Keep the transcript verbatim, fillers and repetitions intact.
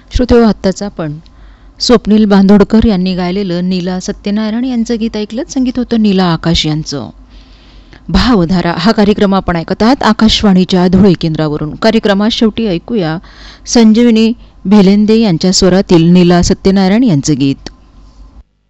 श्रोते हो, आत्ताच आपण स्वप्नील बांदोडकर यांनी गायलेलं नीला सत्यनारायण यांचं गीत ऐकलं. संगीत होतं नीला आकाश यांचं. भावधारा हा कार्यक्रम आपण ऐकत आहात आकाशवाणीच्या धुळे केंद्रावरून. कार्यक्रमात शेवटी ऐकूया संजीवनी भेलेंदे यांच्या स्वरातील नीला सत्यनारायण यांचं गीत.